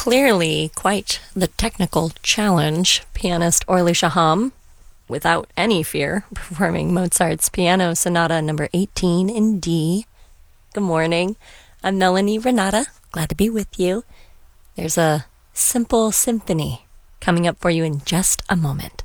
Clearly quite the technical challenge, pianist Orly Shaham, without any fear, performing Mozart's Piano Sonata number 18 in D. Good morning. I'm Melanie Renata. Glad to be with you. There's a simple symphony coming up for you in just a moment.